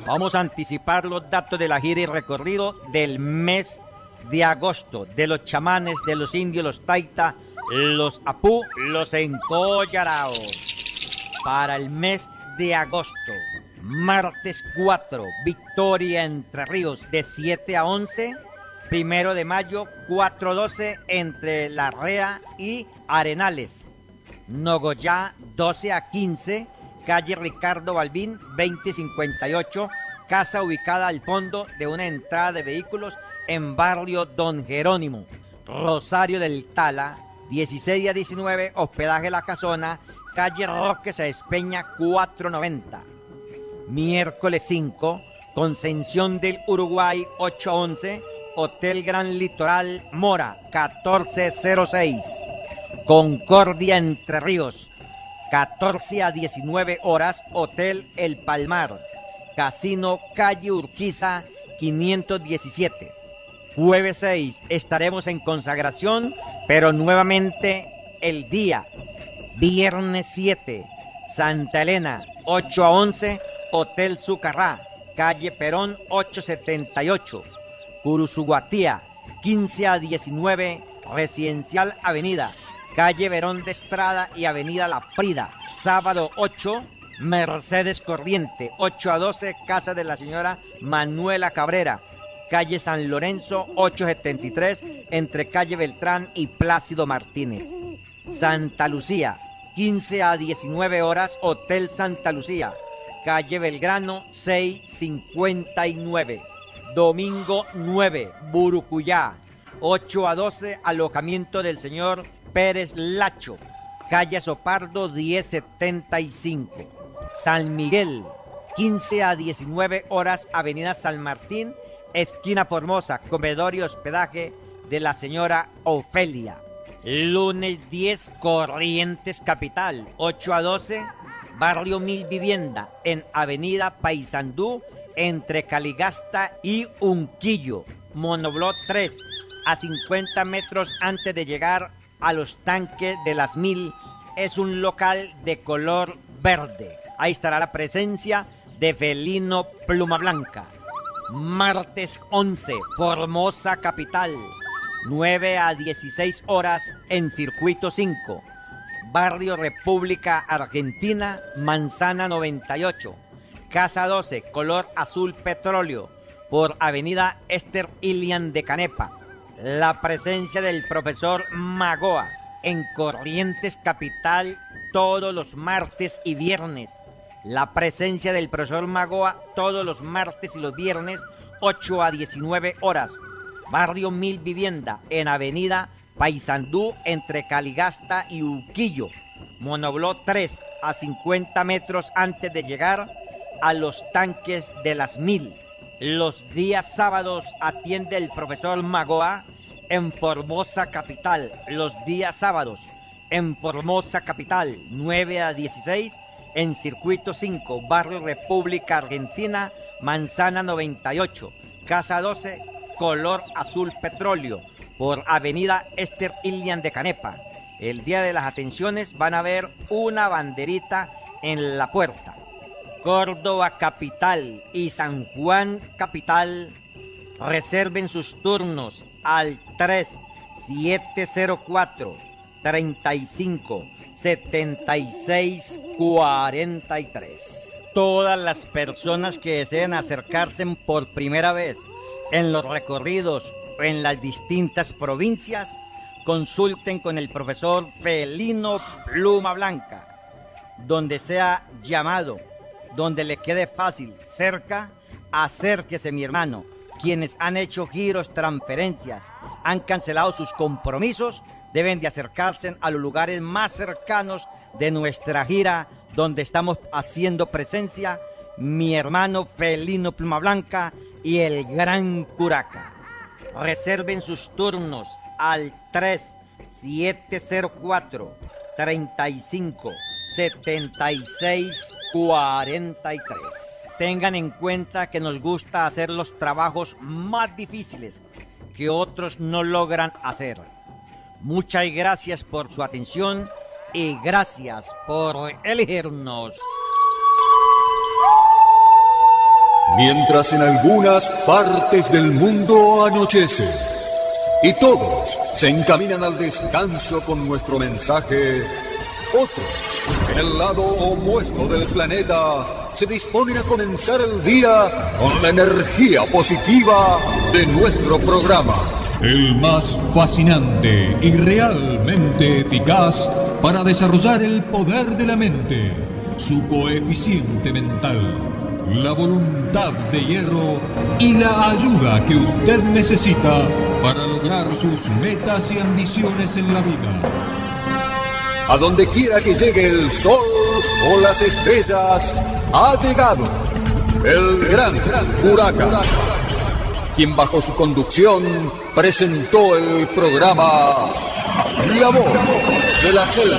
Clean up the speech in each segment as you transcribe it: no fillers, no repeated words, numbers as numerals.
Vamos a anticipar los datos de la gira y recorrido del mes de agosto, de los chamanes, de los indios, los taita, los apú, los encollaraos. Para el mes de agosto, martes 4, Victoria Entre Ríos, de 7 a 11. 1 de mayo, 4-12, entre La Rea y Arenales. Nogoyá, 12 a 15, calle Ricardo Balbín, 2058, casa ubicada al fondo de una entrada de vehículos en barrio Don Jerónimo. Rosario del Tala, 16 a 19, hospedaje La Casona, calle Roque Sáez Peña, 490. Miércoles 5, Concepción del Uruguay, 8 a 11, Hotel Gran Litoral Mora, 1406. Concordia Entre Ríos, 14 a 19 horas, Hotel El Palmar, Casino Calle Urquiza, 517. Jueves 6, estaremos en consagración, pero nuevamente el día. Viernes 7, Santa Elena, 8 a 11, Hotel Sucarrá, calle Perón, 878. Curuzuguatía, 15 a 19, Residencial Avenida, calle Verón de Estrada y avenida La Prida. Sábado 8, Mercedes Corriente, 8 a 12, casa de la señora Manuela Cabrera, calle San Lorenzo, 873, entre calle Beltrán y Plácido Martínez. Santa Lucía, 15 a 19 horas, Hotel Santa Lucía, calle Belgrano, 659. Domingo 9, Burucuyá, 8 a 12, alojamiento del señor Pérez Lacho, calle Sopardo, 1075. San Miguel, 15 a 19 horas, avenida San Martín, esquina Formosa, comedor y hospedaje de la señora Ofelia. Lunes 10, Corrientes Capital, 8 a 12, barrio Mil Vivienda, en avenida Paysandú, entre Caligasta y Unquillo. Monoblot 3, a 50 metros antes de llegar a los tanques de las Mil. Es un local de color verde. Ahí estará la presencia de Felino Pluma Blanca. Martes 11, Formosa Capital, 9 a 16 horas, en Circuito 5, barrio República Argentina, Manzana 98, casa 12, color azul petróleo, por avenida Esther Ilian de Canepa. La presencia del profesor Magoa en Corrientes Capital todos los martes y viernes. La presencia del profesor Magoa todos los martes y los viernes, 8 a 19 horas. Barrio Mil Vivienda, en avenida Paysandú, entre Caligasta y Uquillo. Monoblot 3, a 50 metros antes de llegar a los tanques de las Mil. Los días sábados atiende el profesor Magoa en Formosa Capital. Los días sábados en Formosa Capital, 9 a 16, en Circuito 5, barrio República Argentina, Manzana 98, casa 12, color azul petróleo, por avenida Esther Ilian de Canepa. El día de las atenciones van a ver una banderita en la puerta. Córdoba Capital y San Juan Capital, reserven sus turnos al 3704-35-76-43. Todas las personas que deseen acercarse por primera vez en los recorridos en las distintas provincias, consulten con el profesor Felino Pluma Blanca. Donde sea llamado, donde le quede fácil, cerca, acérquese, mi hermano. Quienes han hecho giros, transferencias, han cancelado sus compromisos, deben de acercarse a los lugares más cercanos de nuestra gira, donde estamos haciendo presencia, mi hermano Felino Pluma Blanca y el Gran Curaca. Reserven sus turnos al 3704-35-76-43. Tengan en cuenta que nos gusta hacer los trabajos más difíciles que otros no logran hacer. Muchas gracias por su atención y gracias por elegirnos. Mientras en algunas partes del mundo anochece y todos se encaminan al descanso con nuestro mensaje, otros, en el lado opuesto del planeta, se disponen a comenzar el día con la energía positiva de nuestro programa. El más fascinante y realmente eficaz para desarrollar el poder de la mente, su coeficiente mental, la voluntad de hierro y la ayuda que usted necesita para lograr sus metas y ambiciones en la vida. A donde quiera que llegue el sol o las estrellas, ha llegado el gran Curaca, quien bajo su conducción presentó el programa La Voz de la Selva.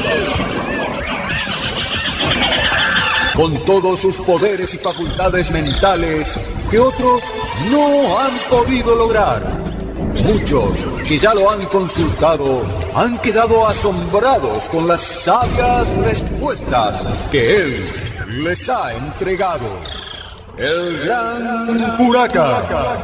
Con todos sus poderes y facultades mentales que otros no han podido lograr. Muchos que ya lo han consultado han quedado asombrados con las sabias respuestas que él les ha entregado. El gran Curaca.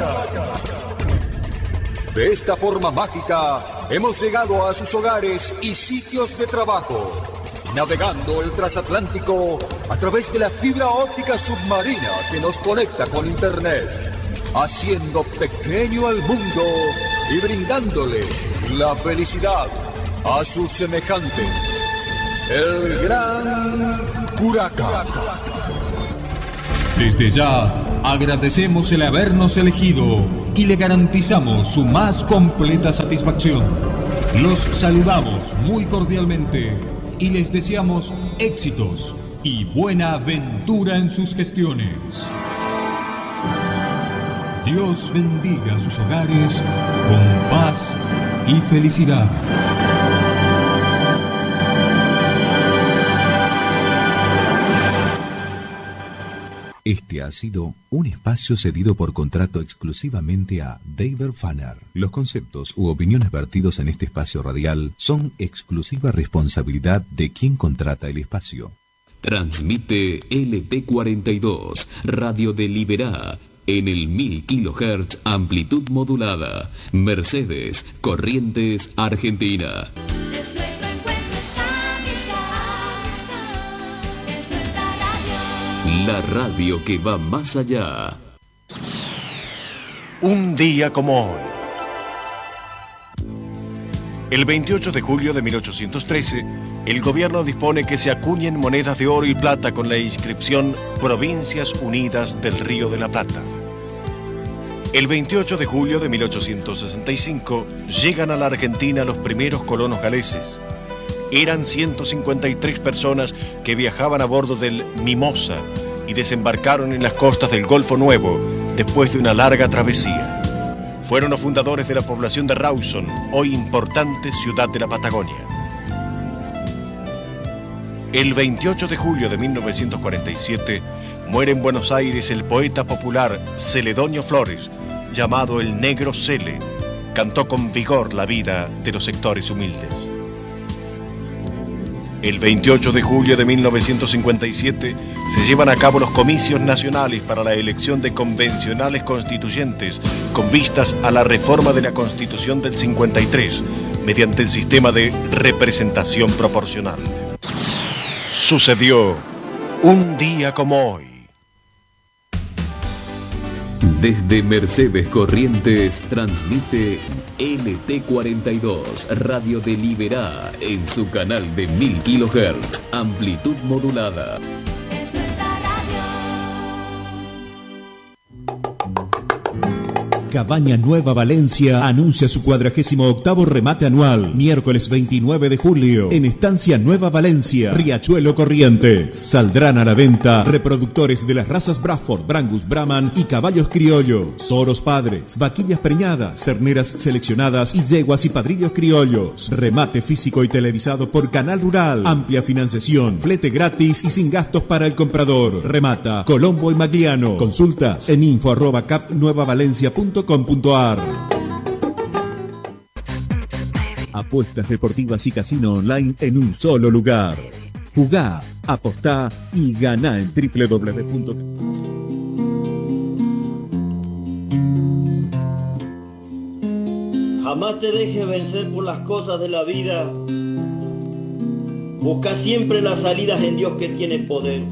De esta forma mágica hemos llegado a sus hogares y sitios de trabajo, navegando el transatlántico a través de la fibra óptica submarina que nos conecta con Internet, haciendo pequeño al mundo y brindándole la felicidad a sus semejantes. El gran Curaca. Desde ya agradecemos el habernos elegido y le garantizamos su más completa satisfacción. Los saludamos muy cordialmente y les deseamos éxitos y buena aventura en sus gestiones. Dios bendiga sus hogares con paz y felicidad. Este ha sido un espacio cedido por contrato exclusivamente a David Fanner. Los conceptos u opiniones vertidos en este espacio radial son exclusiva responsabilidad de quien contrata el espacio. Transmite LT42, Radio de Liberá, en el 1000 kHz, amplitud modulada. Mercedes, Corrientes, Argentina. Es nuestro encuentro, es amistad, es nuestra radio. La radio que va más allá. Un día como hoy. El 28 de julio de 1813, el gobierno dispone que se acuñen monedas de oro y plata con la inscripción Provincias Unidas del Río de la Plata. El 28 de julio de 1865 llegan a la Argentina los primeros colonos galeses. Eran 153 personas que viajaban a bordo del Mimosa y desembarcaron en las costas del Golfo Nuevo después de una larga travesía. Fueron los fundadores de la población de Rawson, hoy importante ciudad de la Patagonia. El 28 de julio de 1947 muere en Buenos Aires el poeta popular Celedonio Flores, llamado el Negro Cele. Cantó con vigor la vida de los sectores humildes. El 28 de julio de 1957 se llevan a cabo los comicios nacionales para la elección de convencionales constituyentes con vistas a la reforma de la Constitución del 53 mediante el sistema de representación proporcional. Sucedió un día como hoy. Desde Mercedes Corrientes transmite LT42, Radio de Liberá, en su canal de 1000 kHz, amplitud modulada. Es nuestra radio. Cabaña Nueva Valencia anuncia su 48º remate anual, miércoles 29 de julio, en Estancia Nueva Valencia, Riachuelo Corrientes. Saldrán a la venta reproductores de las razas Bradford, Brangus, Brahman y caballos criollos, oros padres, vaquillas preñadas, terneras seleccionadas y yeguas y padrillos criollos. Remate físico y televisado por Canal Rural. Amplia financiación, flete gratis y sin gastos para el comprador. Remata Colombo y Magliano. Consultas en info@capnuevavalencia.com.ar. Apuestas deportivas y casino online en un solo lugar. Jugá, apostá y ganá en www. Jamás te dejes vencer por las cosas de la vida. Busca siempre las salidas en Dios que tiene poder.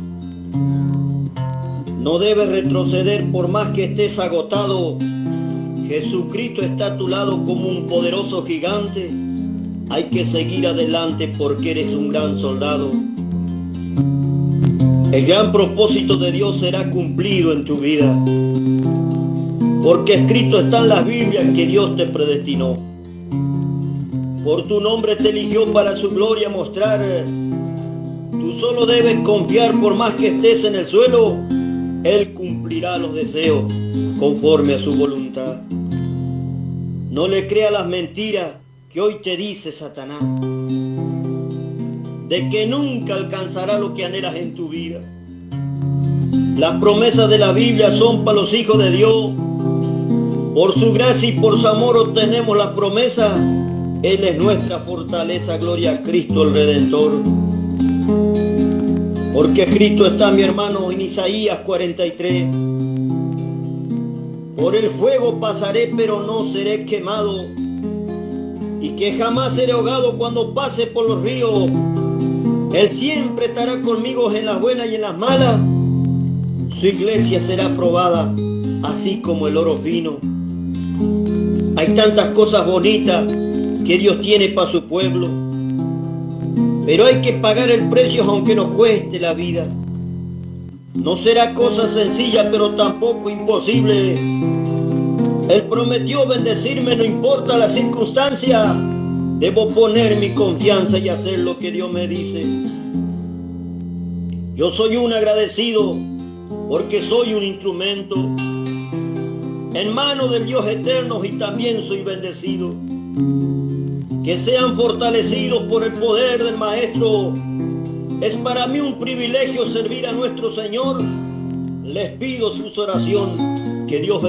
No debes retroceder por más que estés agotado. Jesucristo está a tu lado como un poderoso gigante. Hay que seguir adelante porque eres un gran soldado. El gran propósito de Dios será cumplido en tu vida. Porque escrito está en las Biblias que Dios te predestinó. Por tu nombre te eligió para su gloria mostrar. Tú solo debes confiar por más que estés en el suelo. Él cumplirá los deseos conforme a su voluntad. No le creas las mentiras que hoy te dice Satanás, de que nunca alcanzará lo que anhelas en tu vida. Las promesas de la Biblia son para los hijos de Dios. Por su gracia y por su amor obtenemos las promesas. Él es nuestra fortaleza, gloria a Cristo el Redentor. Porque escrito está, mi hermano, en Isaías 43. Por el fuego pasaré, pero no seré quemado, y que jamás seré ahogado cuando pase por los ríos. Él siempre estará conmigo en las buenas y en las malas. Su iglesia será probada, así como el oro fino. Hay tantas cosas bonitas que Dios tiene para su pueblo, pero hay que pagar el precio aunque nos cueste la vida. No será cosa sencilla, pero tampoco imposible. Él prometió bendecirme, no importa la circunstancia. Debo poner mi confianza y hacer lo que Dios me dice. Yo soy un agradecido porque soy un instrumento en manos del Dios eterno y también soy bendecido. Que sean fortalecidos por el poder del Maestro. Es para mí un privilegio servir a nuestro Señor. Les pido su oración. Que Dios bendiga.